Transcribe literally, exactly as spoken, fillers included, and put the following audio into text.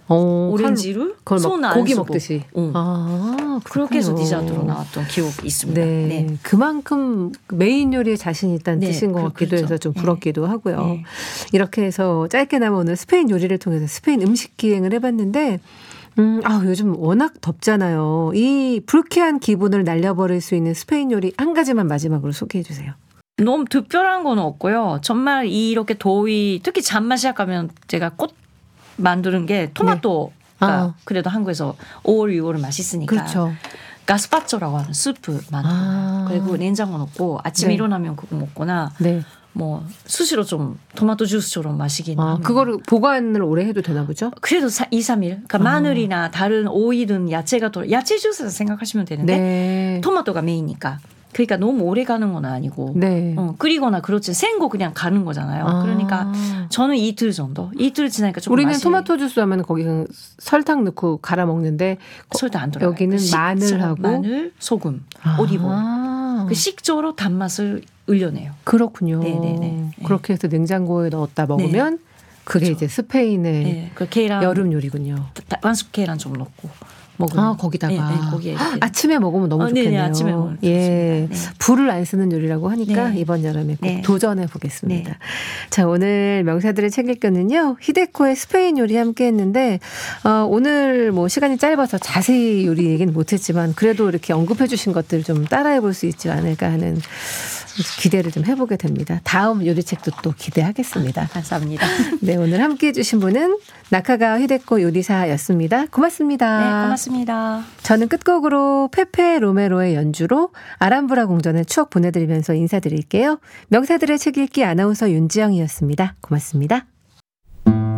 어, 오렌지를 손 안 고기 쓰고. 먹듯이. 응. 아, 그렇게 해서 디저트로 나왔던 기억이 있습니다. 네. 네. 그만큼 메인 요리에 자신 있다는 네, 뜻인 것 그, 같기도 그렇죠. 해서 좀 네. 부럽기도 하고요. 네. 이렇게 해서 짧게나마 오늘 스페인 요리를 통해서 스페인 음식 기행을 해봤는데 음, 아, 요즘 워낙 덥잖아요. 이 불쾌한 기분을 날려버릴 수 있는 스페인 요리 한 가지만 마지막으로 소개해 주세요. 너무 특별한 건 없고요. 정말 이렇게 더위, 특히 잠만 시작하면 제가 꽃 만드는 게 토마토가 네. 아. 그래도 한국에서 오월, 유월은 맛있으니까. 그렇죠. 가스파초라고 하는 스프 만들어요. 아. 그리고 냉장고 넣고 아침에 네. 일어나면 그거 먹거나 네. 뭐 수시로 좀 토마토 주스처럼 마시기는 아, 합니다. 그거를 보관을 오래 해도 되나 보죠? 그래도 이, 삼 일. 그러니까 아. 마늘이나 다른 오일은 야채가 더 야채 주스 생각하시면 되는데 네. 토마토가 메인이니까. 그러니까 너무 오래 가는 건 아니고 네. 어, 끓이거나 그렇지 생고 그냥 가는 거잖아요. 아. 그러니까 저는 이틀 정도. 이틀 지나니까 조금 우리는 맛이 토마토 주스 하면 거기 설탕 넣고 갈아 먹는데 설탕 안 들어가요. 여기는 그 식초, 마늘하고 마늘, 소금, 아. 오리브. 그 식초로 단맛을 을려내요. 그렇군요. 네네네. 그렇게 해서 냉장고에 넣었다 먹으면 그게 그렇죠. 이제 스페인의 네, 그 계란 여름 요리군요. 완숙 계란 좀 넣고 먹으면. 아, 거기다가 네, 네, 거기에 이렇게. 아침에 먹으면 너무 어, 네네, 좋겠네요. 아침에 먹으면 예, 좋습니다. 네. 불을 안 쓰는 요리라고 하니까 네. 이번 여름에 꼭 네. 도전해 보겠습니다. 네. 자, 오늘 명사들의 책 읽기는요, 히데코의 스페인 요리 함께했는데 어, 오늘 뭐 시간이 짧아서 자세히 요리 얘기는 못했지만 그래도 이렇게 언급해주신 것들 좀 따라해 볼 수 있지 않을까 하는 기대를 좀 해보게 됩니다. 다음 요리책도 또 기대하겠습니다. 감사합니다. 네, 오늘 함께해 주신 분은 나카가와 히데코 요리사였습니다. 고맙습니다. 네, 고맙습니다. 저는 끝곡으로 페페 로메로의 연주로 아람브라 궁전의 추억 보내드리면서 인사드릴게요. 명사들의 책 읽기 아나운서 윤지영이었습니다. 고맙습니다.